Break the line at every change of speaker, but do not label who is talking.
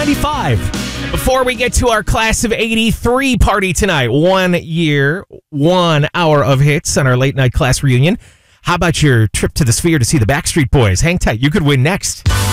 95. Before we get to our class of 83 party tonight, 1 year, 1 hour of hits on our late night class reunion. How about your trip to the Sphere to see the Backstreet Boys? Hang tight. You could win next.